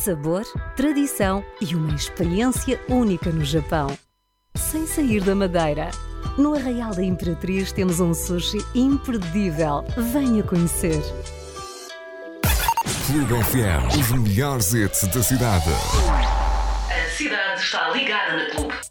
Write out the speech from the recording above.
Sabor, tradição e uma experiência única no Japão. Sem sair da Madeira. No Arraial da Imperatriz temos um sushi imperdível. Venha conhecer. Clube FM, os melhores hits da cidade. A cidade está ligada na Clube.